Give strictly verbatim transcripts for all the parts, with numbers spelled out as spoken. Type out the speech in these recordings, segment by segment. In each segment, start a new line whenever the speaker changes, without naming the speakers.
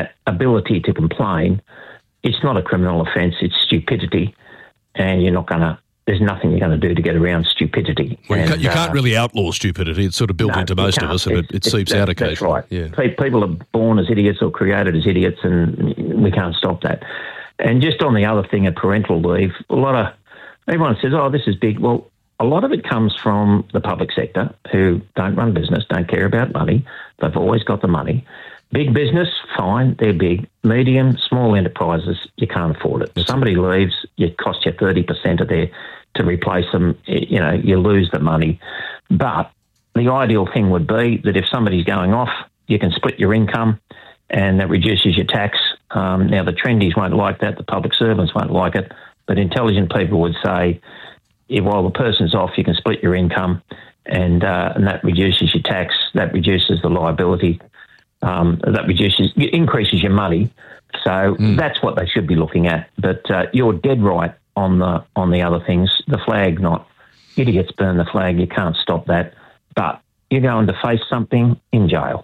ability to complain, it's not a criminal offence, it's stupidity, and you're not going to, there's nothing you're going to do to get around stupidity.
Well, you,
and,
can't, you can't
uh,
really outlaw stupidity. It's sort of built
no,
into most of us, and it, it seeps out occasionally.
That's right.
Yeah.
People are born as idiots or created as idiots, and we can't stop that. And just on the other thing of parental leave, a lot of, everyone says, oh, this is big. Well, a lot of it comes from the public sector who don't run business, don't care about money. They've always got the money. Big business, fine, they're big. Medium, small enterprises, you can't afford it. If somebody leaves, it costs you thirty percent of their, to replace them, you know, you lose the money. But the ideal thing would be that if somebody's going off, you can split your income and that reduces your tax. Um, now, the trendies won't like that, the public servants won't like it, but intelligent people would say, if, while the person's off, you can split your income and, uh, and that reduces your tax, that reduces the liability, um, that reduces, increases your money. So mm. that's what they should be looking at. But uh, you're dead right on the on the other things. The flag, not idiots burn the flag. You can't stop that. But you're going to face something in jail.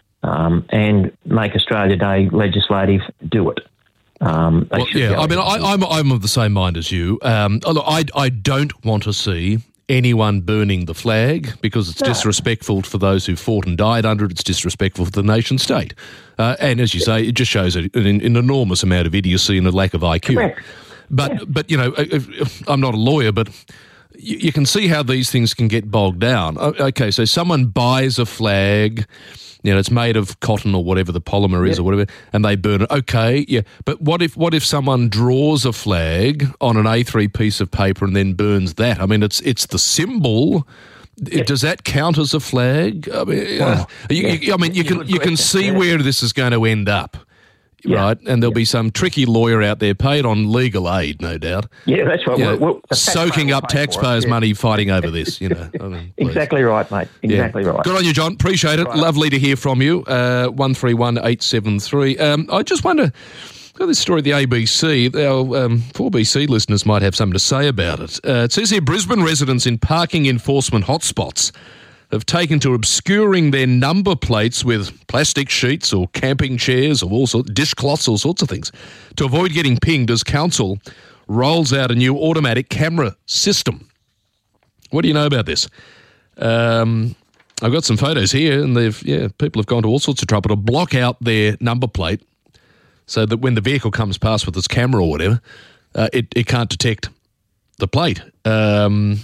Um, and make Australia Day legislative, do it. Um,
well, yeah, I mean, I, I'm I'm of the same mind as you. Um, I I don't want to see anyone burning the flag because it's no. disrespectful for those who fought and died under it. It's disrespectful for the nation state, uh, and as you yeah. say, it just shows an, an enormous amount of idiocy and a lack of I Q.
Correct.
But yeah. but you know, I'm not a lawyer, but you, you can see how these things can get bogged down. Okay, so someone buys a flag. You know, it's made of cotton or whatever the polymer is yep. or whatever, and they burn it. Okay, yeah. But what if what if someone draws a flag on an A three piece of paper and then burns that? I mean, it's it's the symbol. Yep. Does that count as a flag? I mean, well, uh, you, yeah. you, I mean, you can you can see yeah. where this is going to end up. Yeah. Right, and there'll yeah. be some tricky lawyer out there paid on legal aid, no doubt.
Yeah, that's right.
You
well,
know, soaking up taxpayers' yeah. money fighting over this, you know. I mean,
exactly right, mate. Exactly yeah. right.
Good on you, John. Appreciate it. Right. Lovely to hear from you. Uh, one three one eight seven three. Um, I just wonder, got this story of the A B C. Our um, four B C listeners might have something to say about it. Uh, it says here, Brisbane residents in parking enforcement hotspots have taken to obscuring their number plates with plastic sheets or camping chairs or all sorts, dishcloths, all sorts of things, to avoid getting pinged as council rolls out a new automatic camera system. What do you know about this? Um, I've got some photos here, and they've yeah, people have gone to all sorts of trouble to block out their number plate so that when the vehicle comes past with its camera or whatever, uh, it, it can't detect the plate. Um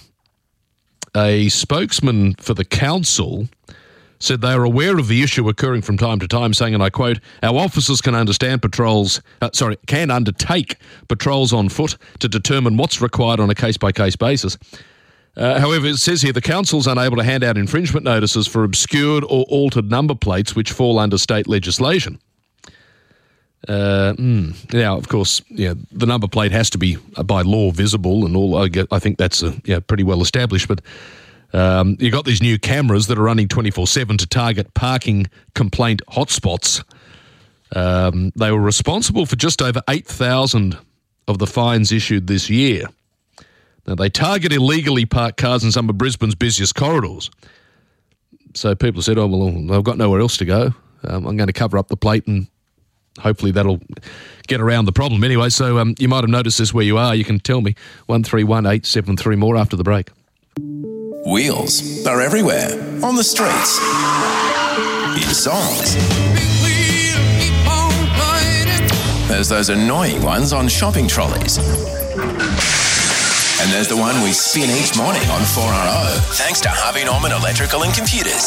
A spokesman for the council said they are aware of the issue occurring from time to time, saying, and I quote, our officers can understand patrols, uh, sorry, can undertake patrols on foot to determine what's required on a case-by-case basis. Uh, however, it says here the council's unable to hand out infringement notices for obscured or altered number plates which fall under state legislation. Uh, mm, now, of course, yeah, the number plate has to be uh, by law visible and all. I, get, I think that's uh, yeah, pretty well established. But um, you've got these new cameras that are running twenty-four seven to target parking complaint hotspots. Um, they were responsible for just over eight thousand of the fines issued this year. Now, they target illegally parked cars in some of Brisbane's busiest corridors. So people said, oh, well, I've got nowhere else to go. Um, I'm going to cover up the plate and hopefully that'll get around the problem. Anyway, so um, you might have noticed this where you are. You can tell me. one three one eight seven three. More after the break.
Wheels are everywhere. On the streets. In songs. There's those annoying ones on shopping trolleys. And there's the one we spin each morning on four R O, thanks to Harvey Norman Electrical and Computers.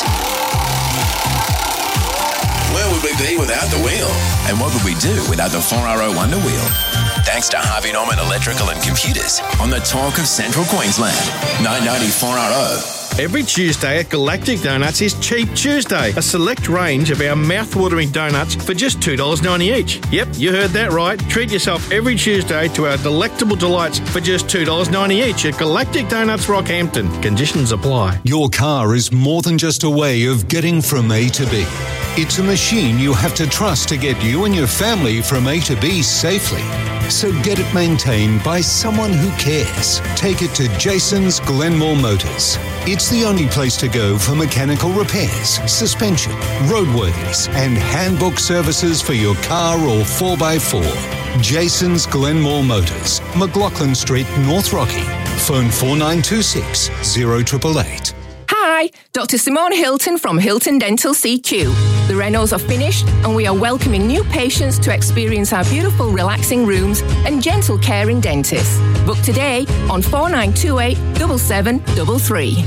Where would we be without the wheel? And what would we do without the four R O Wonder Wheel? Thanks to Harvey Norman Electrical and Computers on the talk of Central Queensland. nine ninety four R O.
Every Tuesday at Galactic Donuts is Cheap Tuesday, a select range of our mouth-watering donuts for just two dollars ninety each. Yep, you heard that right. Treat yourself every Tuesday to our delectable delights for just two dollars ninety each at Galactic Donuts Rockhampton. Conditions apply.
Your car is more than just a way of getting from A to B. It's a machine you have to trust to get you and your family from A to B safely. so get it maintained by someone who cares. Take it to Jason's Glenmore Motors. It's the only place to go for mechanical repairs, suspension, roadworthies, and handbook services for your car or four by four. Jason's Glenmore Motors, McLaughlin Street, North Rocky. Phone four nine two six, zero eight eight eight.
Hi, Doctor Simone Hilton from Hilton Dental C Q. The renos are finished and we are welcoming new patients to experience our beautiful relaxing rooms and gentle caring dentists. Book today on four nine two eight, seven seven three three.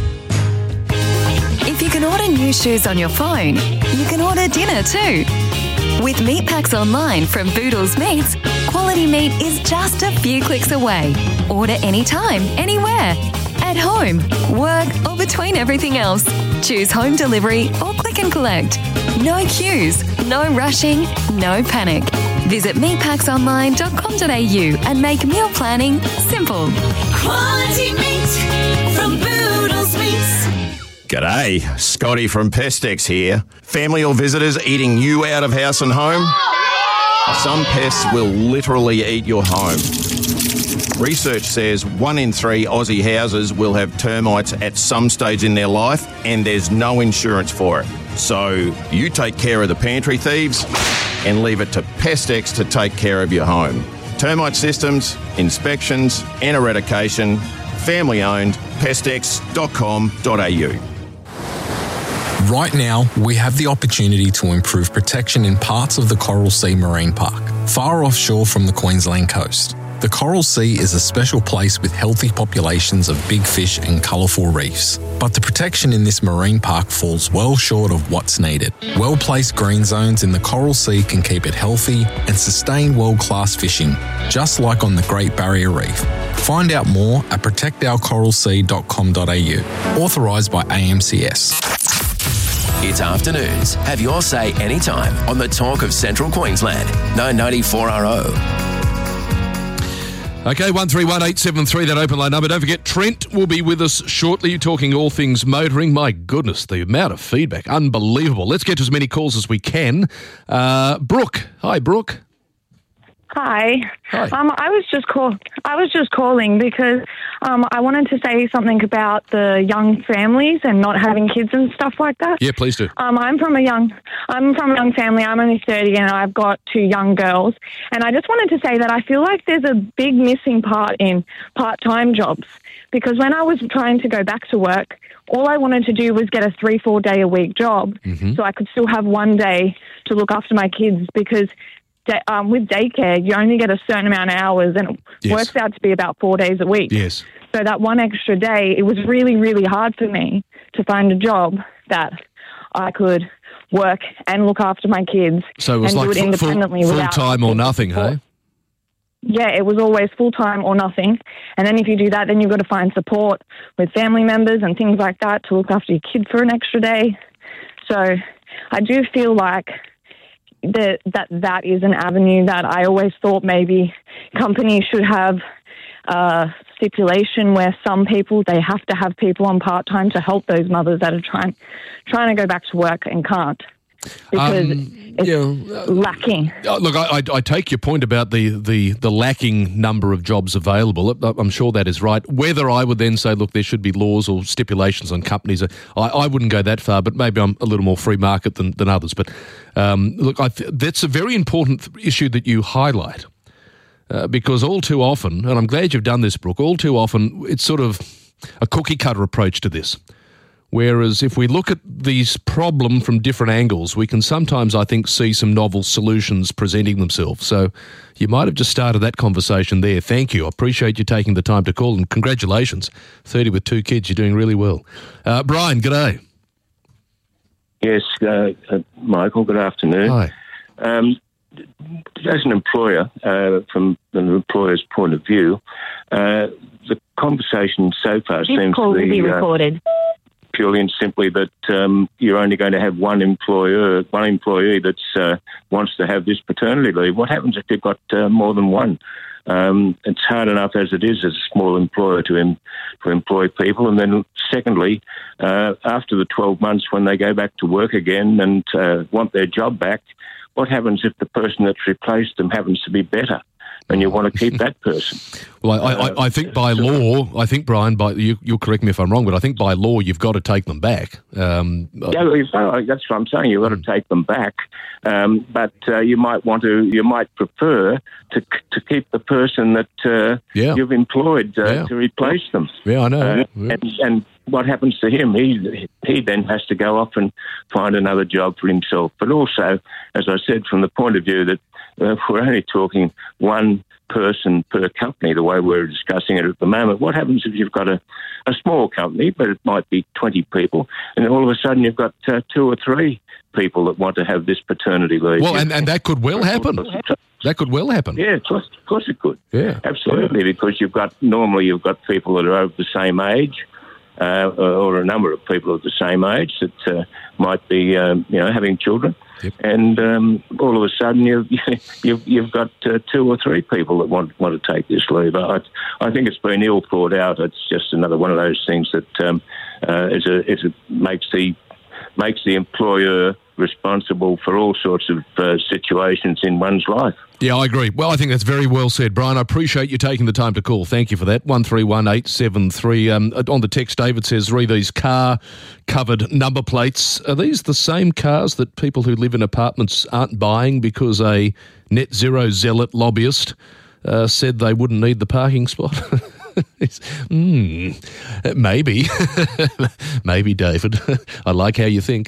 If you can order new shoes on your phone, you can order dinner too. With meat packs online from Boodles Meats, quality meat is just a few clicks away. Order anytime, anywhere. At home, work, or between everything else. Choose home delivery or click and collect. No queues, no rushing, no panic. Visit meat packs online dot com dot a u and make meal planning simple.
Quality meat from Boodles Meats.
G'day, Scotty from Pestex here. Family or visitors eating you out of house and home? Some pests will literally eat your home. Research says one in three Aussie houses will have termites at some stage in their life, and there's no insurance for it. So you take care of the pantry thieves and leave it to Pestex to take care of your home. Termite systems, inspections and eradication, family owned, pestex dot com dot a u.
Right now, we have the opportunity to improve protection in parts of the Coral Sea Marine Park, far offshore from the Queensland coast. The Coral Sea is a special place with healthy populations of big fish and colourful reefs. But the protection in this marine park falls well short of what's needed. Well-placed green zones in the Coral Sea can keep it healthy and sustain world-class fishing, just like on the Great Barrier Reef. Find out more at protect our coral sea dot com dot a u. Authorised by A M C S.
It's afternoons. Have your say anytime on the Talk of Central Queensland. nine ninety-four R O.
Okay, one three one eight seven three, that open line number. Don't forget, Trent will be with us shortly, talking all things motoring. My goodness, the amount of feedback, unbelievable. Let's get to as many calls as we can. Uh, Brooke. Hi, Brooke.
Hi.
Hi.
Um, I was just call. I was just calling because um, I wanted to say something about the young families and not having kids and stuff like that.
Yeah, please do.
Um, I'm from a young. I'm from a young family. I'm only thirty, and I've got two young girls. And I just wanted to say that I feel like there's a big missing part in part-time jobs, because when I was trying to go back to work, all I wanted to do was get a three, four day a week job,
mm-hmm.
so I could still have one day to look after my kids, because Um, with daycare, you only get a certain amount of hours, and it
yes.
works out to be about four days a week.
Yes.
So that one extra day, it was really, really hard for me to find a job that I could work and look after my kids.
So it was
and
like
do it
full,
independently
full,
without
full-time or nothing, hey?
Yeah, it was always full-time or nothing. And then if you do that, then you've got to find support with family members and things like that to look after your kid for an extra day. So I do feel like that that that is an avenue that I always thought maybe companies should have a stipulation where some people, they have to have people on part-time to help those mothers that are trying trying to go back to work and can't, because
Um,
it's
yeah.
lacking.
Uh, Look, I, I, I take your point about the, the, the lacking number of jobs available. I'm sure that is right. Whether I would then say, look, there should be laws or stipulations on companies, I, I wouldn't go that far, but maybe I'm a little more free market than, than others. But um, look, I th- that's a very important issue that you highlight, uh, because all too often, and I'm glad you've done this, Brooke, all too often it's sort of a cookie-cutter approach to this. Whereas if we look at these problem from different angles, we can sometimes, I think, see some novel solutions presenting themselves. So you might have just started that conversation there. Thank you. I appreciate you taking the time to call, and congratulations. thirty with two kids, you're doing really well. Uh, Brian, g'day.
Yes, uh, uh, Michael, good afternoon.
Hi.
Um, as an employer, uh, from an employer's point of view, uh, the conversation so far
This
seems
call
to
will
be...
be
uh,
recorded.
purely and simply that um, you're only going to have one employer, one employee that uh, wants to have this paternity leave. What happens if you've got uh, more than one? Um, it's hard enough as it is as a small employer to em- to employ people. And then secondly, uh, after the twelve months when they go back to work again and uh, want their job back, what happens if the person that's replaced them happens to be better? and you want to keep that person.
Well, I, I, I think by law, I think, Brian, by you, you'll correct me if I'm wrong, but I think by law you've got to take them back. Um,
yeah, that's what I'm saying. You've got to take them back, um, but uh, you might want to, you might prefer to to keep the person that uh,
yeah.
you've employed uh,
yeah.
to replace them.
Yeah, I know.
Uh,
yeah.
and, and what happens to him? He he then has to go off and find another job for himself. But also, as I said, from the point of view that uh, we're only talking one person per company, the way we're discussing it at the moment. What happens if you've got a, a small company, but it might be twenty people, and all of a sudden you've got uh, two or three people that want to have this paternity leave?
Well, and, and that could well happen. That could well happen.
Yeah, of course, of course it could.
Yeah,
absolutely, yeah. Because you've got, normally you've got people that are over the same age, uh, or a number of people of the same age that uh, might be, um, you know, having children. Yep. And um, all of a sudden, you've you've, you've got uh, two or three people that want want to take this leave. I, I think it's been ill thought out. It's just another one of those things that um, uh, is a, is a, makes the makes the employer responsible for all sorts of uh, situations in one's life.
Yeah, I agree. Well, I think that's very well said, Brian. I appreciate you taking the time to call. Thank you for that. one three one eight seven three. Um, on the text, David says, re these car-covered number plates. Are these the same cars that people who live in apartments aren't buying because a net zero zealot lobbyist uh, said they wouldn't need the parking spot? mm, maybe. Maybe, David. I like how you think.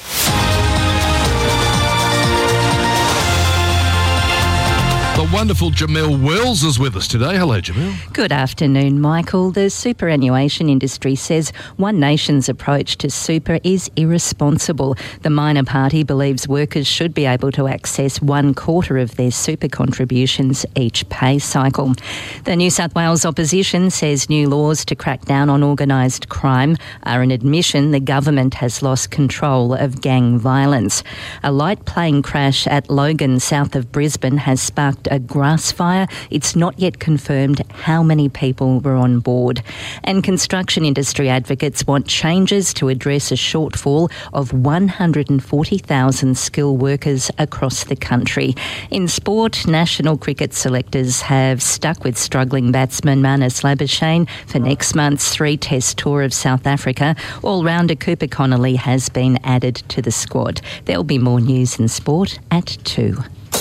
The wonderful Jamelle Wells is with us today. Hello, Jamelle.
Good afternoon, Michael. The superannuation industry says One Nation's approach to super is irresponsible. The minor party believes workers should be able to access one quarter of their super contributions each pay cycle. The New South Wales opposition says new laws to crack down on organised crime are an admission the government has lost control of gang violence. A light plane crash at Logan, south of Brisbane, has sparked a grass fire. It's not yet confirmed how many people were on board. And construction industry advocates want changes to address a shortfall of one hundred forty thousand skilled workers across the country. In sport, national cricket selectors have stuck with struggling batsman Marnus Labuschagne for next month's three-test tour of South Africa. All-rounder Cooper Connolly has been added to the squad. There'll be more news in sport at two.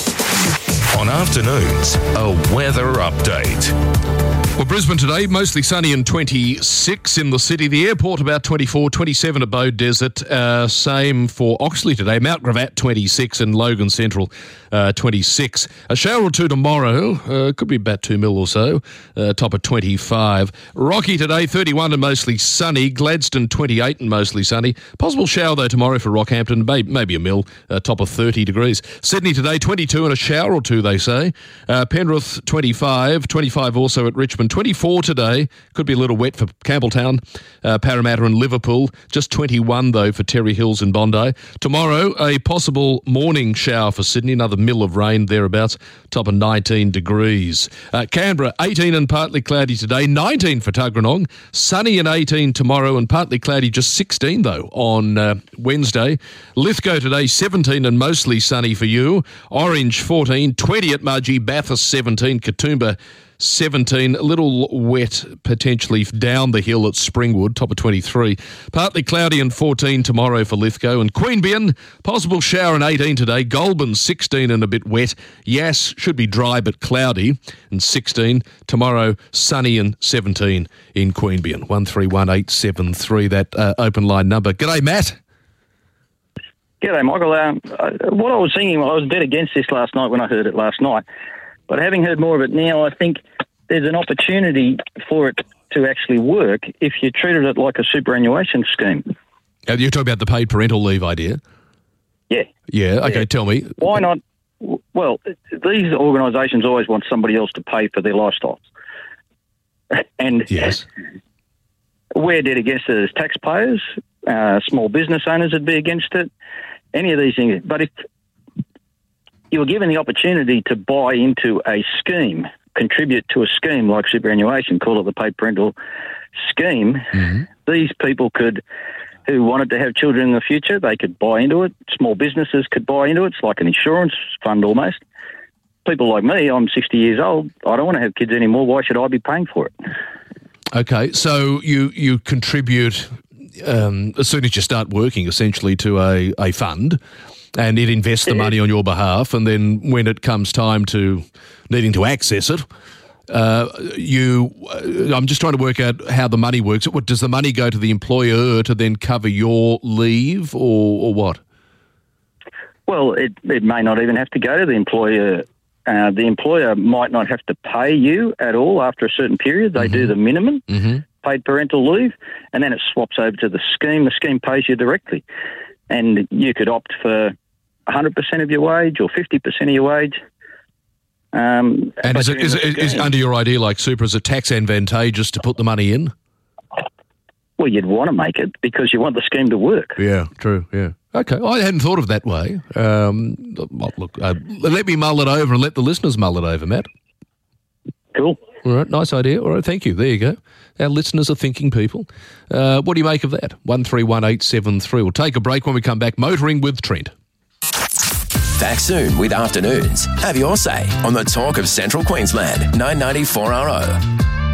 On afternoons, a weather update.
Well, Brisbane today, mostly sunny and twenty-six in the city. The airport about twenty-four, twenty-seven at Bow Desert. Uh, same for Oxley today. Mount Gravatt twenty-six and Logan Central uh, twenty-six. A shower or two tomorrow. Uh, could be about two mil or so. Uh, top of twenty-five. Rocky today, thirty-one and mostly sunny. Gladstone twenty-eight and mostly sunny. Possible shower though tomorrow for Rockhampton. Maybe, maybe a mil. Uh, top of thirty degrees. Sydney today, twenty-two and a shower or two, they say. Uh, Penrith twenty-five. twenty-five also at Richmond. twenty-four today. Could be a little wet for Campbelltown, uh, Parramatta and Liverpool. Just twenty-one, though, for Terry Hills and Bondi. Tomorrow, a possible morning shower for Sydney. Another mill of rain thereabouts. Top of nineteen degrees. Uh, Canberra, eighteen and partly cloudy today. nineteen for Tuggeranong. Sunny and eighteen tomorrow and partly cloudy. Just sixteen, though, on uh, Wednesday. Lithgow today, seventeen and mostly sunny for you. Orange, fourteen. twenty at Mudgee. Bathurst, seventeen. Katoomba, seventeen, a little wet potentially down the hill at Springwood, top of twenty-three. Partly cloudy and fourteen tomorrow for Lithgow. And Queanbeyan, possible shower and eighteen today. Goulburn, sixteen and a bit wet. Yass should be dry but cloudy and sixteen. Tomorrow, sunny and seventeen in Queanbeyan. one three one eight seven three, that uh, open line number. G'day, Matt.
G'day, Michael. Um, what I was thinking, well, I was dead against this last night when I heard it last night. But having heard more of it now, I think there's an opportunity for it to actually work if you treated it like a superannuation scheme.
Uh, you're talking about the paid parental leave idea?
Yeah.
Yeah, okay, yeah. Tell me.
Why not? Well, these organisations always want somebody else to pay for their lifestyles. And
yes.
We're dead against it as taxpayers. Uh, small business owners would be against it. Any of these things. But if you were given the opportunity to buy into a scheme, contribute to a scheme like superannuation, call it the paid parental scheme, mm-hmm. these people could, who wanted to have children in the future, they could buy into it. Small businesses could buy into it. It's like an insurance fund almost. people like me, I'm sixty years old. I don't want to have kids anymore. Why should I be paying for it?
Okay, so you you contribute um, as soon as you start working, essentially, to a, a fund, and it invests the money on your behalf, and then when it comes time to needing to access it, uh, you. Uh, I'm just trying to work out how the money works. What, does the money go to the employer to then cover your leave, or, or what?
Well, it, it may not even have to go to the employer. Uh, the employer might not have to pay you at all after a certain period. They mm-hmm. do the minimum,
mm-hmm.
paid parental leave, and then it swaps over to the scheme. The scheme pays you directly. And you could opt for one hundred percent of your wage or fifty percent of your wage. Um,
and is it, is, it, is under your idea, like super, is it tax advantageous to put the money in?
Well, you'd want to make it because you want the scheme to work.
Yeah, true, yeah. Okay, I hadn't thought of that way. Um, look, uh, let me mull it over and let the listeners mull it over, Matt.
Cool.
All right, nice idea. All right, thank you. There you go. Our listeners are thinking people. Uh, what do you make of that? one three one eight seven three. We'll take a break. When we come back. Motoring with Trent.
Back soon with Afternoons. Have your say on the talk of Central Queensland. nine ninety four R O.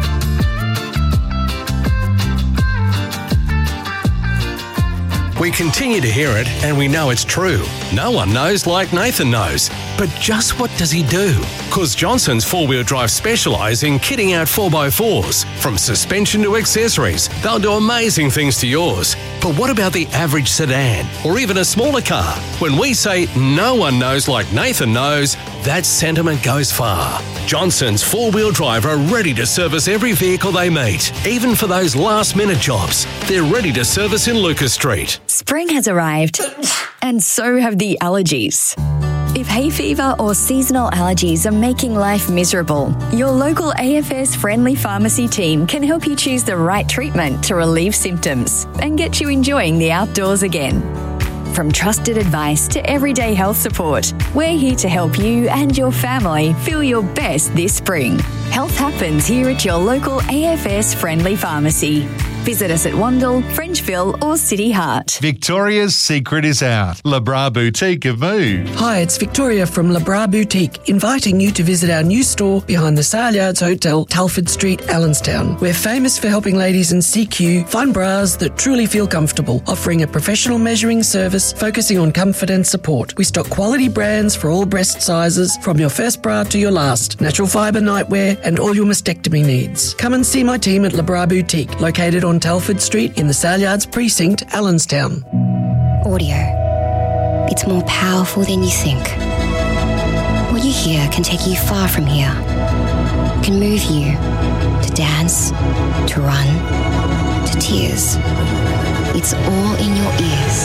We continue to hear it, and we know it's true. No one knows like Nathan knows. But just what does he do? Because Johnson's four-wheel drive specialise in kitting out four by fours. From suspension to accessories, they'll do amazing things to yours. But what about the average sedan, or even a smaller car? When we say no one knows like Nathan knows, that sentiment goes far. Johnson's four-wheel drive are ready to service every vehicle they meet, even for those last-minute jobs. They're ready to service in Lucas Street.
Spring has arrived, and so have the allergies. If hay fever or seasonal allergies are making life miserable, your local A F S-friendly pharmacy team can help you choose the right treatment to relieve symptoms and get you enjoying the outdoors again. From trusted advice to everyday health support, we're here to help you and your family feel your best this spring. Health happens here at your local A F S-friendly pharmacy. Visit us at Wandle, Frenchville or City Heart.
Victoria's secret is out. Le Bras Boutique have moved.
Hi, it's Victoria from Le Bras Boutique, inviting you to visit our new store behind the Saleyards Hotel, Telford Street, Allenstown. We're famous for helping ladies in C Q find bras that truly feel comfortable, offering a professional measuring service focusing on comfort and support. We stock quality brands for all breast sizes, from your first bra to your last, natural fibre nightwear and all your mastectomy needs. Come and see my team at Le Bras Boutique, located on Telford Street in the Saleyards Precinct, Allenstown.
Audio. It's more powerful than you think. What you hear can take you far from here. Can move you to dance, to run, to tears. It's all in your ears.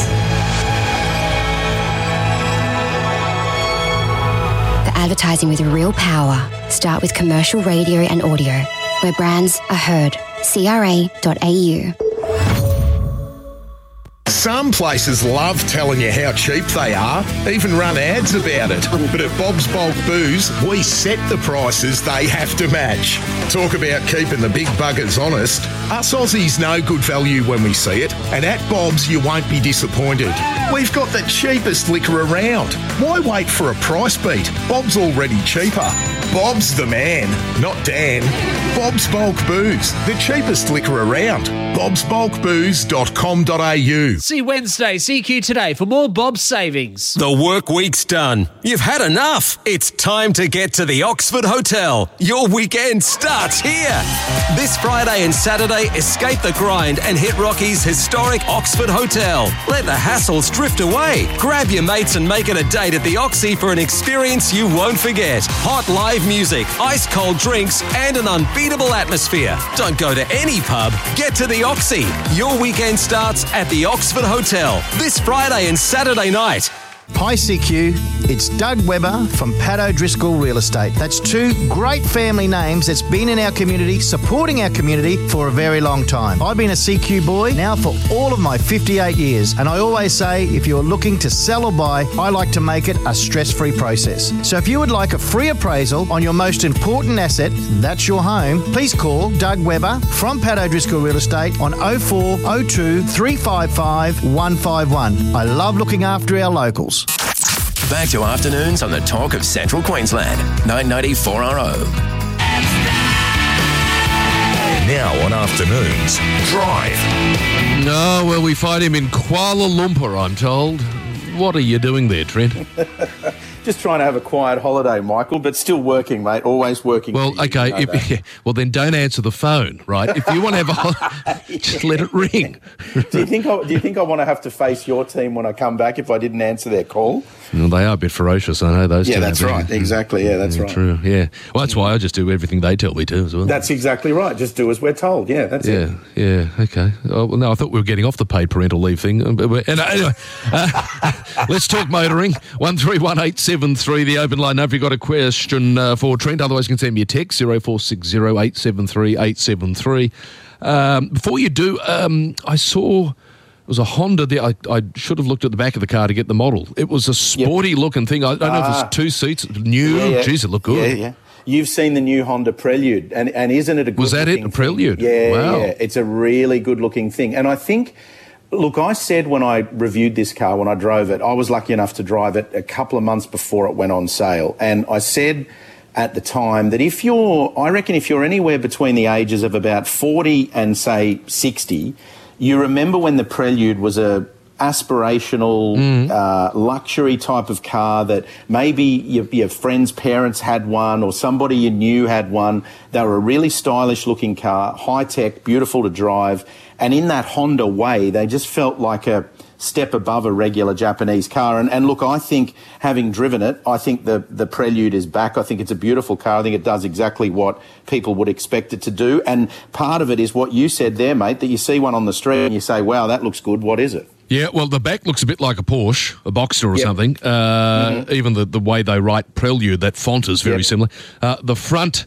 The advertising with real power. Start with commercial radio and audio, where brands are heard. C R A dot A U.
Some places love telling you how cheap they are, even run ads about it. But at Bob's Bulk Booze, we set the prices they have to match. Talk about keeping the big buggers honest. Us Aussies know good value when we see it, and at Bob's you won't be disappointed. We've got the cheapest liquor around. Why wait for a price beat? Bob's already cheaper. Bob's the man, not Dan. Bob's Bulk Booze, the cheapest liquor around. bobs bulk booze dot com dot a u.
See Wednesday, C Q today for more Bob's savings.
The work week's done. You've had enough. It's time to get to the Oxford Hotel. Your weekend starts here. This Friday and Saturday, escape the grind and hit Rocky's historic Oxford Hotel. Let the hassles drift away. Grab your mates and make it a date at the Oxy for an experience you won't forget. Hot live music, ice cold drinks, and an unbeatable atmosphere. Don't go to any pub. Get to the Oxy. Your weekend starts at the Oxford Hotel this Friday and Saturday night.
Hi C Q, it's Doug Webber from Pat O'Driscoll Real Estate. That's two great family names that's been in our community, supporting our community for a very long time. I've been a C Q boy now for all of my fifty-eight years, and I always say if you're looking to sell or buy, I like to make it a stress-free process. So if you would like a free appraisal on your most important asset, that's your home, please call Doug Webber from Pat O'Driscoll Real Estate on oh four oh two, three five five, one five one. I love looking after our locals.
Back to afternoons on the Talk of Central Queensland, nine ninety four R O.
Now on afternoons, Drive.
No, well, we find him in Kuala Lumpur, I'm told. What are you doing there, Trent?
Just trying to have a quiet holiday, Michael, but still working, mate. Always working.
Well, okay.
You know
If, yeah, well, then don't answer the phone, right? If you want to have a holiday, just let it ring.
do you think I, do you think I want to have to face your team when I come back if I didn't answer their call?
Well, they are a bit ferocious, I know those
Yeah,
two.
that's right. Exactly. Yeah, that's
yeah,
right.
True. Yeah. Well, that's why I just do everything they tell me to as well.
That's exactly right. Just do as we're told. Yeah, that's
yeah,
it.
Yeah. Okay. Oh, well, no, I thought we were getting off the paid parental leave thing. And anyway, uh, let's talk motoring. One three one eight seven three. The open line. Now, if you've got a question uh, for Trent, otherwise you can send me a text zero four six zero eight seven three eight seven three. Um, before you do, um, I saw. It was a Honda there. I, I should have looked at the back of the car to get the model. It was a sporty-looking thing. I don't know if
Ah.
it's two seats, new.
Yeah, yeah.
Jeez, it looked good.
Yeah, yeah. You've seen the new Honda Prelude, and, and isn't it a good
Was that it, a Prelude?
Thing? Yeah,
Wow.
yeah. It's a really good-looking thing. And I think, look, I said when I reviewed this car, when I drove it, I was lucky enough to drive it a couple of months before it went on sale. And I said at the time that if you're, I reckon if you're anywhere between the ages of about forty and, say, sixty, you remember when the Prelude was a aspirational, uh, luxury type of car that maybe your, your friend's parents had one or somebody you knew had one. They were a really stylish looking car, high tech, beautiful to drive. And in that Honda way, they just felt like a step above a regular Japanese car. And, and look, I think having driven it, I think the, the Prelude is back. I think it's a beautiful car. I think it does exactly what people would expect it to do. And part of it is what you said there, mate, that you see one on the street and you say, wow, that looks good. What is it?
Yeah, well, the back looks a bit like a Porsche, a Boxster or
Yep.
something. Uh,
Mm-hmm.
Even the, the way they write Prelude, that font is very
Yep.
similar. Uh, the front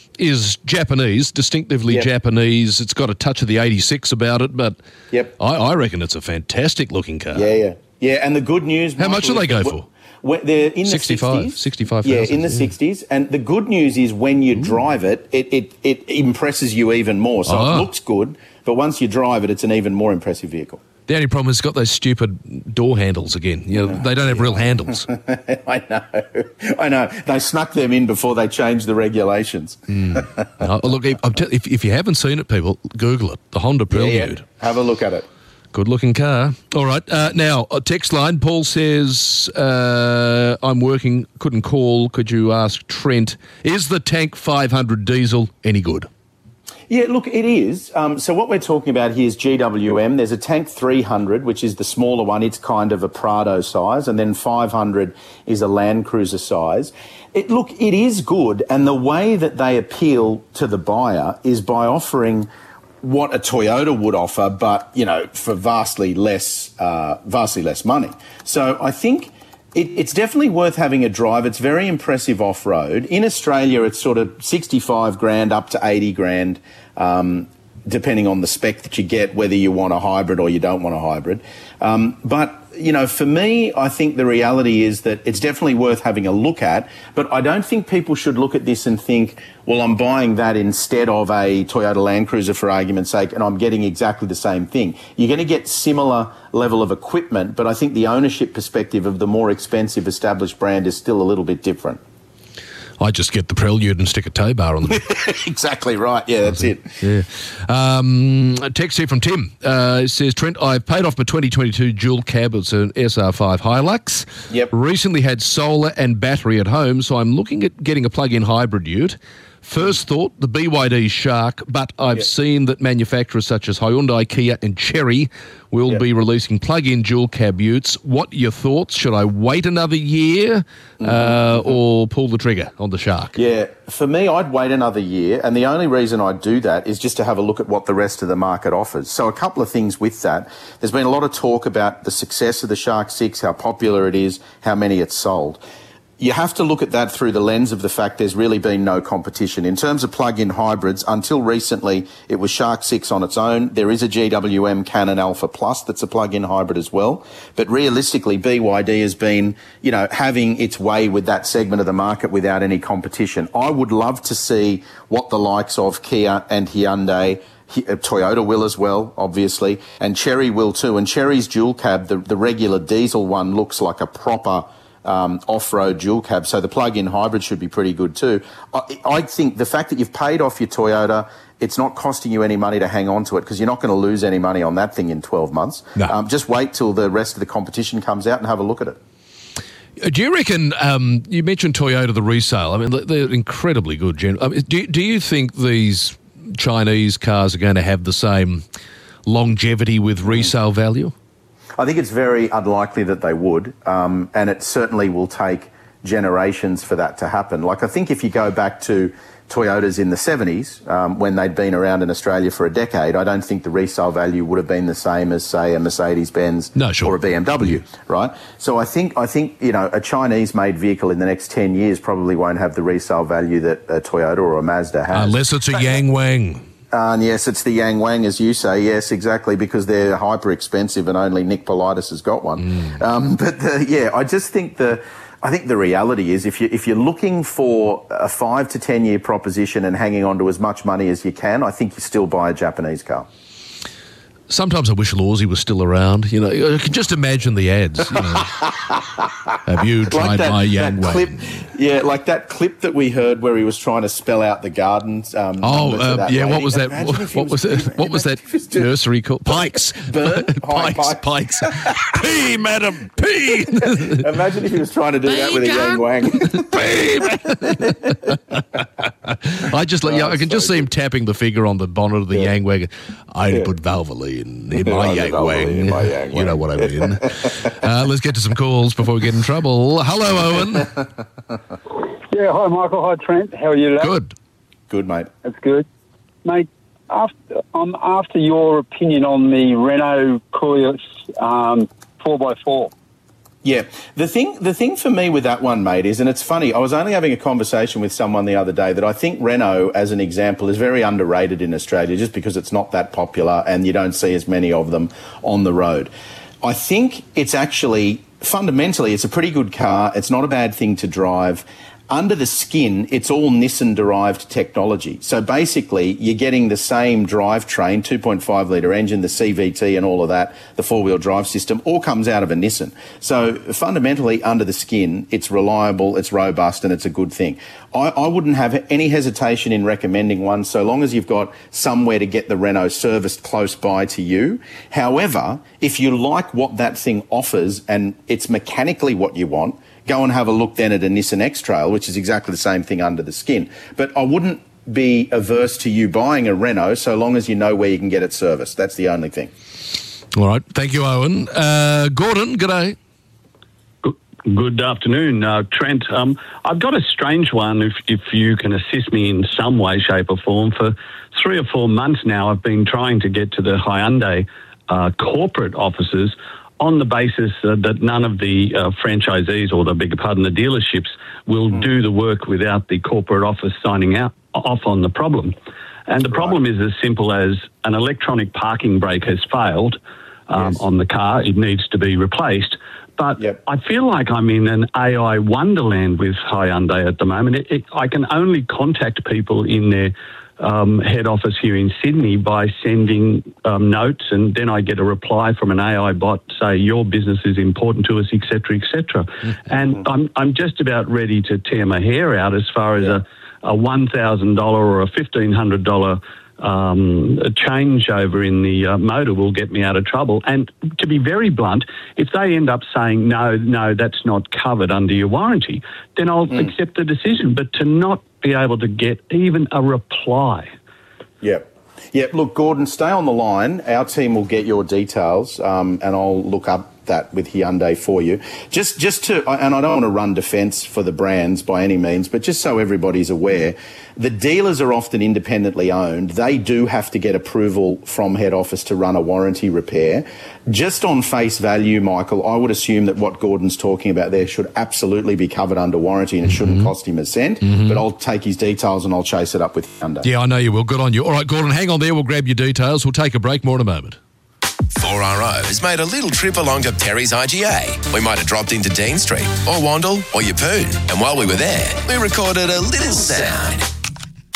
is Japanese, distinctively
Yep.
Japanese. It's got a touch of the eighty-six about it, but
Yep.
I, I reckon it's a fantastic looking car.
Yeah, yeah. Yeah, and the good news...
How much do
Michael,
they
is
go
that
for?
when- They're in the
sixty-five,
sixties.
sixty-five
Yeah,
thousand,
in the
yeah.
sixties. And the good news is when you drive it, it, it, it impresses you even more. So
Oh.
it looks good, but once you drive it, it's an even more impressive vehicle.
The only problem is it's got those stupid door handles again. You know, they don't have real handles.
I know. I know. They snuck them in before they changed the regulations.
Uh, look, if, I'm tell- if, if you haven't seen it, people, Google it. The Honda
Yeah, yeah.
Prelude.
Have a look at it.
Good looking car. All right. Uh, now, a text line. Paul says, uh, I'm working, couldn't call. Could you ask Trent, is the Tank five hundred diesel any good?
Yeah, look, it is. Um, so what we're talking about here is G W M. There's a Tank three hundred, which is the smaller one. It's kind of a Prado size. And then five hundred is a Land Cruiser size. It, look, it is good. And the way that they appeal to the buyer is by offering what a Toyota would offer, but, you know, for vastly less, uh, vastly less money. So I think it, it's definitely worth having a drive. It's very impressive off-road. In Australia, it's sort of sixty-five grand up to eighty grand, um, depending on the spec that you get, whether you want a hybrid or you don't want a hybrid. Um, but, you know, for me, I think the reality is that it's definitely worth having a look at, but I don't think people should look at this and think, well, I'm buying that instead of a Toyota Land Cruiser for argument's sake, and I'm getting exactly the same thing. You're going to get similar level of equipment, but I think the ownership perspective of the more expensive established brand is still a little bit different.
I just get the Prelude and stick a tow bar on them.
Exactly right. Yeah, that's it.
Yeah. Um, a text here from Tim. Uh, it says, Trent, I've paid off my twenty twenty-two dual cab. It's an S R five Hilux.
Yep.
Recently had solar and battery at home, so I'm looking at getting a plug-in hybrid ute. First thought, the B Y D Shark, but I've
Yep.
seen that manufacturers such as Hyundai, Kia and Chery will
Yep.
be releasing plug-in dual cab utes. What are your thoughts? Should I wait another year uh, or pull the trigger on the Shark?
Yeah, for me, I'd wait another year, and the only reason I'd do that is just to have a look at what the rest of the market offers. So a couple of things with that. There's been a lot of talk about the success of the Shark six, how popular it is, how many it's sold. You have to look at that through the lens of the fact there's really been no competition. In terms of plug-in hybrids, until recently, it was Shark six on its own. There is a G W M Canon Alpha Plus that's a plug-in hybrid as well. But realistically, B Y D has been, you know, having its way with that segment of the market without any competition. I would love to see what the likes of Kia and Hyundai, Toyota will as well, obviously, and Chery will too. And Chery's dual cab, the, the regular diesel one, looks like a proper um, off-road dual cab. So the plug-in hybrid should be pretty good too. I, I think the fact that you've paid off your Toyota, it's not costing you any money to hang on to it because you're not going to lose any money on that thing in twelve months.
No.
Um, just wait till the rest of the competition comes out and have a look at it.
Do you reckon, um, you mentioned Toyota, the resale, I mean, they're incredibly good. Gen- I mean, do, do you think these Chinese cars are going to have the same longevity with resale value?
I think it's very unlikely that they would, um, and it certainly will take generations for that to happen. Like, I think if you go back to Toyotas in the seventies, um, when they'd been around in Australia for a decade, I don't think the resale value would have been the same as, say, a Mercedes-Benz
no, sure.
or a B M W, right? So I think, I think you know, a Chinese-made vehicle in the next ten years probably won't have the resale value that a Toyota or a Mazda has.
Unless it's a but, Yang Wang.
Uh, and yes, it's the Yang Wang, as you say. Yes, exactly, because they're hyper expensive and only Nick Politis has got one.
Mm.
Um, but the, yeah, I just think the, I think the reality is if you if you're looking for a five to ten year proposition and hanging on to as much money as you can, I think you still buy a Japanese car.
Sometimes I wish Lawsy was still around. You know, I can just imagine the ads. You know. Have you tried
like that,
my Yang
that
Wang?
clip, yeah, like that clip that we heard where he was trying to spell out the gardens. Um,
oh,
uh,
yeah.
lady.
What was that?
Imagine
What, what was, was it? What was that nursery called? Pikes.
Bird?
Pikes. Pikes. P, madam. P.
Imagine if he was trying to do
P,
that with a Yang Wang.
P. I just, like, oh, yeah, I can so just see him tapping the figure on the bonnet of the yeah. Yang Wang. I only yeah. put Valvoline in my Yang Wang.
My Yang Wang.
You know what I mean. uh, let's get to some calls before we get in trouble. Hello, Owen.
Yeah, hi, Michael. Hi, Trent. How are you, lad?
Good.
Good, mate.
That's good. Mate, after, I'm after your opinion on the Renault Koleos um, four by four.
Yeah, the thing the thing for me with that one, mate, is, and it's funny, I was only having a conversation with someone the other day that I think Renault, as an example, is very underrated in Australia just because it's not that popular and you don't see as many of them on the road. I think it's actually, fundamentally, it's a pretty good car. It's not a bad thing to drive. Under the skin, it's all Nissan-derived technology. So basically, you're getting the same drivetrain, two point five litre engine, the C V T and all of that, the four-wheel drive system, all comes out of a Nissan. So fundamentally, under the skin, it's reliable, it's robust, and it's a good thing. I, I wouldn't have any hesitation in recommending one so long as you've got somewhere to get the Renault serviced close by to you. However, if you like what that thing offers and it's mechanically what you want, go and have a look then at a Nissan X-Trail, which is exactly the same thing under the skin. But I wouldn't be averse to you buying a Renault so long as you know where you can get it serviced. That's the only thing.
All right. Thank you, Owen. Uh, Gordon, g'day.
Good afternoon, uh, Trent. Um, I've got a strange one, if, if you can assist me in some way, shape or form. For three or four months now, I've been trying to get to the Hyundai uh, corporate offices on the basis uh, that none of the uh, franchisees, or the bigger pardon, the dealerships, will mm. do the work without the corporate office signing out off on the problem. And the right. problem is as simple as an electronic parking brake has failed um, yes. on the car. It needs to be replaced. But yep. I feel like I'm in an A I wonderland with Hyundai at the moment. It, it, I can only contact people in their um, head office here in Sydney by sending um, notes, and then I get a reply from an A I bot say your business is important to us, et cetera, et cetera. Mm-hmm. And I'm I'm just about ready to tear my hair out as far as yeah. a, a one thousand dollars or a fifteen hundred dollars Um, a changeover in the uh, motor will get me out of trouble. And to be very blunt, if they end up saying, no, no, that's not covered under your warranty, then I'll mm. accept the decision. But to not be able to get even a reply.
Yep. Yeah, look, Gordon, stay on the line. Our team will get your details um, and I'll look up that with Hyundai for you. Just just to, and I don't want to run defence for the brands by any means, but just so everybody's aware, the dealers are often independently owned. They do have to get approval from head office to run a warranty repair. Just on face value, Michael, I would assume that what Gordon's talking about there should absolutely be covered under warranty and it shouldn't mm-hmm. cost him a cent, mm-hmm. but I'll take his details and I'll chase it up with Hyundai.
Yeah, I know you will. Good on you. All right, Gordon, hang on there. We'll grab your details. We'll take a break. More in a moment.
four R O has made a little trip along to Perry's I G A. We might have dropped into Dean Street or Wandle or Yeppoon. And while we were there, we recorded a little sound.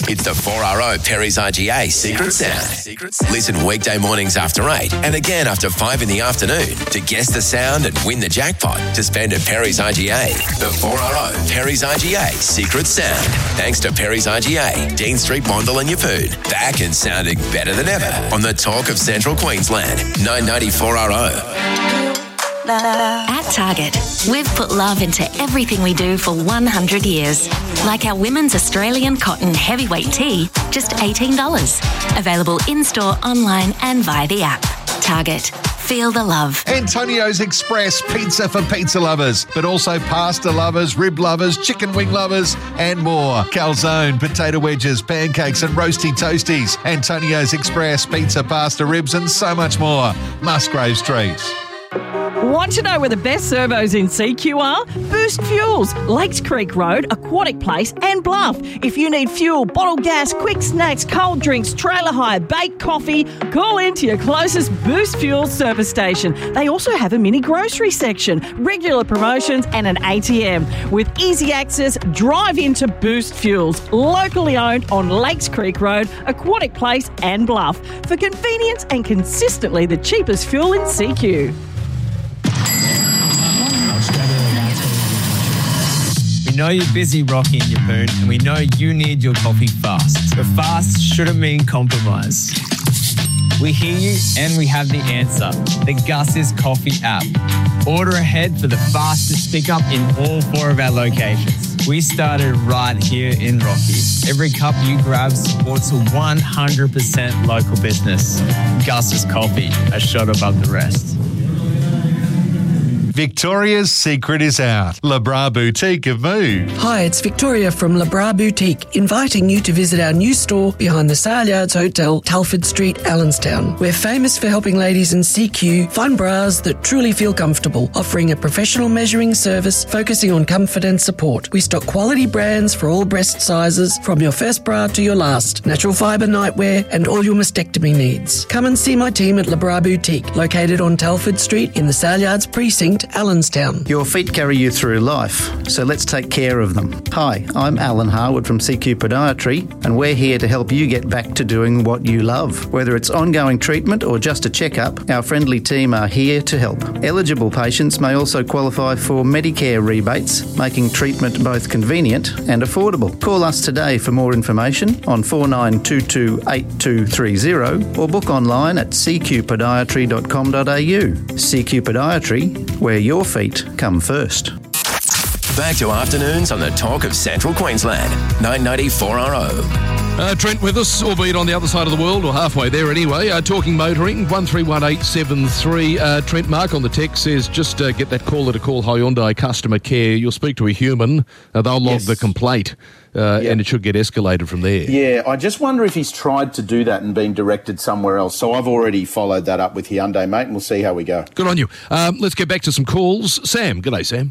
It's the four R O Perry's I G A Secret Sound. Listen weekday mornings after eight and again after five in the afternoon to guess the sound and win the jackpot to spend at Perry's I G A. The four R O Perry's I G A Secret Sound. Thanks to Perry's I G A, Dean Street, Bondall and Yeppoon. Back and sounding better than ever on the Talk of Central Queensland. nine ninety-four R O.
At Target, we've put love into everything we do for one hundred years. Like our women's Australian cotton heavyweight tee, just eighteen dollars. Available in-store, online and via the app. Target. Feel the love.
Antonio's Express pizza for pizza lovers, but also pasta lovers, rib lovers, chicken wing lovers, and more. Calzone, potato wedges, pancakes, and roasty toasties. Antonio's Express pizza, pasta, ribs, and so much more. Musgrave Street.
Want to know where the best servos in C Q are? Boost Fuels, Lakes Creek Road, Aquatic Place and Bluff. If you need fuel, bottled gas, quick snacks, cold drinks, trailer hire, baked coffee, call in to your closest Boost Fuels service station. They also have a mini grocery section, regular promotions and an A T M. With easy access, drive into Boost Fuels, locally owned on Lakes Creek Road, Aquatic Place and Bluff. For convenience and consistently the cheapest fuel in C Q.
We know you're busy rocking your poon, and we know you need your coffee fast. But fast shouldn't mean compromise. We hear you and we have the answer. The Gus's Coffee app. Order ahead for the fastest pickup in all four of our locations. We started right here in Rocky. Every cup you grab supports a one hundred percent local business. Gus's Coffee, a shot above the rest.
Victoria's secret is out. Labra Boutique have moved.
Hi, it's Victoria from Labra Boutique, inviting you to visit our new store behind the Sale Yards Hotel, Telford Street, Allenstown. We're famous for helping ladies in C Q find bras that truly feel comfortable, offering a professional measuring service focusing on comfort and support. We stock quality brands for all breast sizes, from your first bra to your last, natural fibre nightwear and all your mastectomy needs. Come and see my team at Labra Boutique, located on Telford Street in the Sale Yards Precinct, Allenstown.
Your feet carry you through life, so let's take care of them. Hi, I'm Alan Harwood from C Q Podiatry, and we're here to help you get back to doing what you love. Whether it's ongoing treatment or just a checkup, our friendly team are here to help. Eligible patients may also qualify for Medicare rebates, making treatment both convenient and affordable. Call us today for more information on four nine two two, eight two three zero or book online at c q podiatry dot com dot a u. C Q Podiatry, where your feet come first.
Back to afternoons on the Talk of Central Queensland. nine ninety-four R O.
Uh, Trent with us, albeit on the other side of the world, or halfway there anyway. Uh, talking motoring, one three one eight seven three. Uh, Trent, Mark on the text says, just uh, get that caller to call Hyundai customer care. You'll speak to a human. Uh, they'll log yes. the complaint, uh, yeah. and it should get escalated from there.
Yeah, I just wonder if he's tried to do that and been directed somewhere else. So I've already followed that up with Hyundai, mate, and we'll see how we go.
Good on you. Um, let's get back to some calls. Sam, g'day, Sam.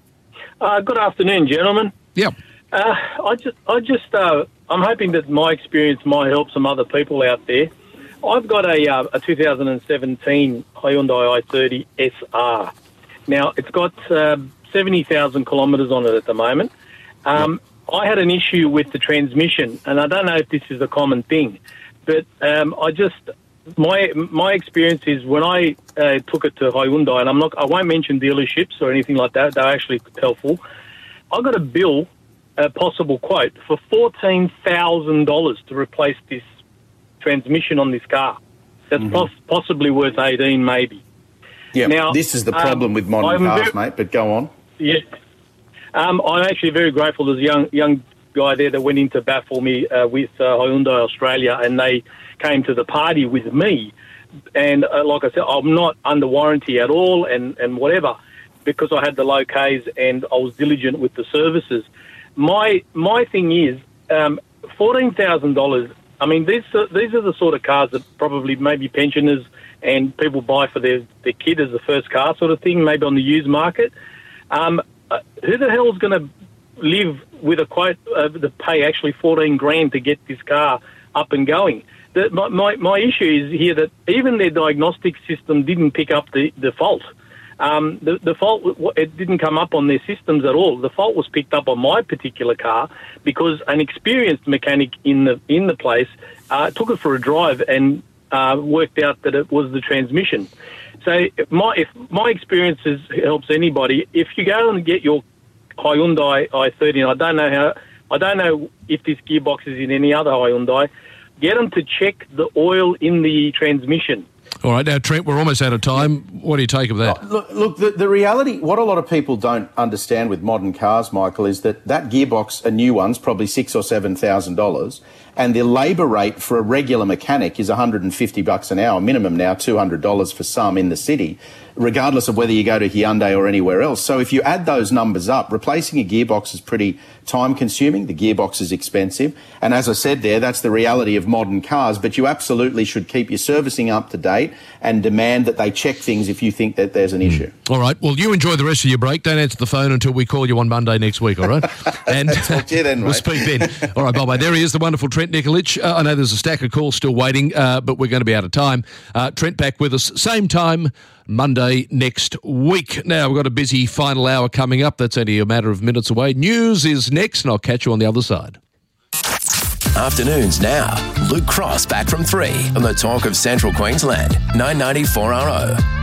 Uh, good afternoon, gentlemen.
Yeah.
Uh, I just, I just, uh, I'm hoping that my experience might help some other people out there. I've got a, uh, a two thousand seventeen Hyundai i thirty S R. Now, it's got uh, seventy thousand kilometres on it at the moment. Um, I had an issue with the transmission, and I don't know if this is a common thing, but um, I just, my my experience is when I uh, took it to Hyundai, and I'm not, I won't mention dealerships or anything like that, they're actually helpful. I got a bill, a possible quote, for fourteen thousand dollars to replace this transmission on this car. That's mm-hmm. poss- possibly worth eighteen, maybe.
Yeah,
now,
this is the problem
um,
with modern
I'm
cars,
very,
mate, but go on.
Yeah. Um, I'm actually very grateful. There's a young, young guy there that went in to bat for me uh, with uh, Hyundai Australia, and they came to the party with me. And uh, like I said, I'm not under warranty at all and, and whatever, because I had the low Ks and I was diligent with the services. My my thing is, um, fourteen thousand dollars, I mean, these, uh, these are the sort of cars that probably maybe pensioners and people buy for their, their kid as the first car sort of thing, maybe on the used market. Um, uh, who the hell is going to live with a quote uh, to pay actually fourteen grand to get this car up and going? The, my, my, my issue is here that even their diagnostic system didn't pick up the, the fault. Um, the, the fault, it didn't come up on their systems at all. The fault was picked up on my particular car because an experienced mechanic in the in the place uh, took it for a drive and uh, worked out that it was the transmission. So my if my experience is, helps anybody, if you go and get your Hyundai i thirty, and I don't know how, I don't know if this gearbox is in any other Hyundai, get them to check the oil in the transmission.
All right, now, Trent, we're almost out of time. What do you take of that?
Oh, look, look the, the reality, what a lot of people don't understand with modern cars, Michael, is that that gearbox, a new one's probably six or seven thousand dollars, and the labour rate for a regular mechanic is one hundred and fifty bucks an hour, minimum now two hundred dollars for some in the city, regardless of whether you go to Hyundai or anywhere else. So if you add those numbers up, replacing a gearbox is pretty time-consuming. The gearbox is expensive. And as I said there, that's the reality of modern cars. But you absolutely should keep your servicing up to date and demand that they check things if you think that there's an
Mm.
issue.
All right. Well, you enjoy the rest of your break. Don't answer the phone until we call you on Monday next week, all right? And
talk to you then,
we'll
mate.
speak then. All right, bye-bye. There he is, the wonderful Trent Nikolic. Uh, I know there's a stack of calls still waiting, uh, but we're going to be out of time. Uh, Trent back with us, same time, Monday next week. Now, we've got a busy final hour coming up. That's only a matter of minutes away. News is next, and I'll catch you on the other side.
Afternoons now. Luke Cross back from three on the Talk of Central Queensland, nine ninety four R O.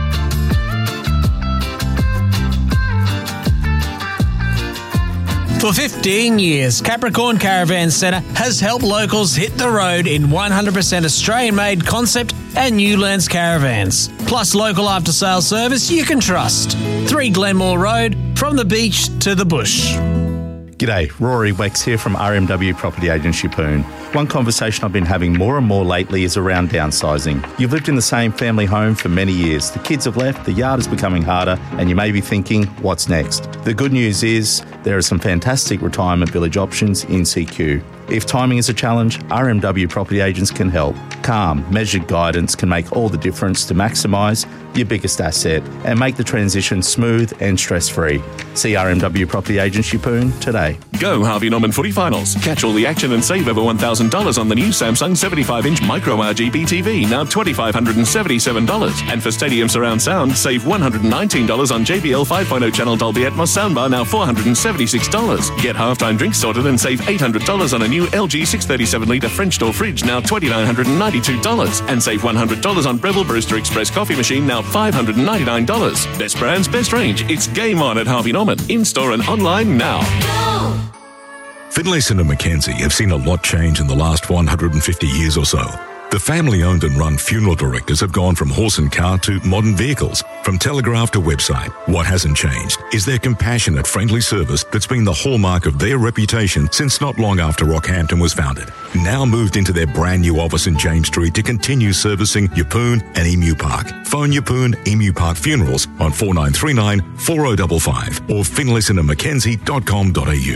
For fifteen years, Capricorn Caravan Centre has helped locals hit the road in one hundred percent Australian-made concept and Newlands caravans. Plus local after-sales service you can trust. three Glenmore Road, from the beach to the bush.
G'day, Rory Wex here from R M W Property Agents Yeppoon. One conversation I've been having more and more lately is around downsizing. You've lived in the same family home for many years. The kids have left, the yard is becoming harder, and you may be thinking, what's next? The good news is there are some fantastic retirement village options in C Q. If timing is a challenge, R M W Property Agents can help. Calm, measured guidance can make all the difference to maximise your biggest asset and make the transition smooth and stress-free. See R M W Property Agents Yeppoon today.
Go Harvey Norman Footy Finals. Catch all the action and save over one thousand dollars on the new Samsung seventy-five inch Micro R G B T V, now two thousand five hundred seventy-seven dollars. And for Stadium Surround Sound, save one hundred nineteen dollars on J B L five point oh channel Dolby Atmos soundbar, now four hundred seventy-six dollars. Get halftime drinks sorted and save eight hundred dollars on a new L G six thirty-seven litre French door fridge, now two thousand nine hundred ninety-two dollars. And save one hundred dollars on Breville Brewster Express coffee machine, now five hundred ninety-nine dollars. Best brands, best range. It's game on at Harvey Norman. In-store and online now.
Finlayson and Mackenzie have seen a lot change in the last one hundred fifty years or so. The family-owned and run funeral directors have gone from horse and car to modern vehicles, from telegraph to website. What hasn't changed is their compassionate, friendly service that's been the hallmark of their reputation since not long after Rockhampton was founded. Now moved into their brand new office in James Street to continue servicing Yeppoon and Emu Park. Phone Yeppoon Emu Park Funerals on four nine three nine, four oh five five or finlayson and mackenzie dot com dot a u.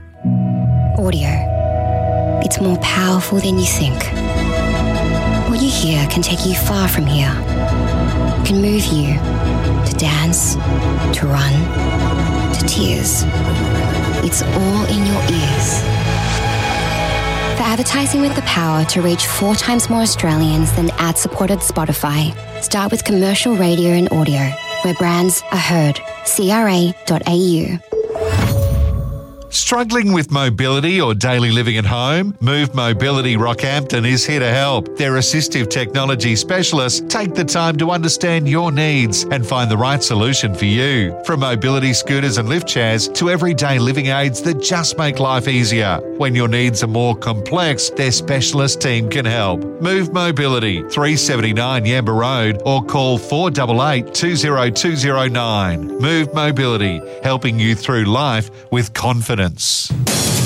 Audio. It's more powerful than you think. What you hear can take you far from here. Can move you to dance, to run, to tears. It's all in your ears. For advertising with the power to reach four times more Australians than ad-supported Spotify, start with commercial radio and audio, where brands are heard. C R A dot A U.
Struggling with mobility or daily living at home? Move Mobility Rockhampton is here to help. Their assistive technology specialists take the time to understand your needs and find the right solution for you. From mobility scooters and lift chairs to everyday living aids that just make life easier. When your needs are more complex, their specialist team can help. Move Mobility, three seventy-nine Yamba Road, or call four eight eight, two oh two oh nine. Move Mobility, helping you through life with confidence.